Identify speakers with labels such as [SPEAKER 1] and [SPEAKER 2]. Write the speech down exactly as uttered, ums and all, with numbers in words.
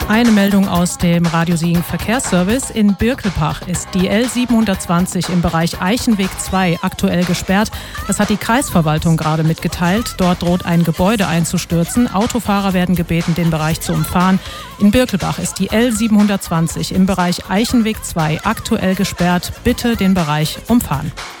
[SPEAKER 1] Eine Meldung aus dem Radio Siegen Verkehrsservice. In Birkelbach ist die L siebenhundertzwanzig im Bereich Eichenweg zwei aktuell gesperrt. Das hat die Kreisverwaltung gerade mitgeteilt. Dort droht ein Gebäude einzustürzen. Autofahrer werden gebeten, den Bereich zu umfahren. In Birkelbach ist die L siebenhundertzwanzig im Bereich Eichenweg zwei aktuell gesperrt. Bitte den Bereich umfahren.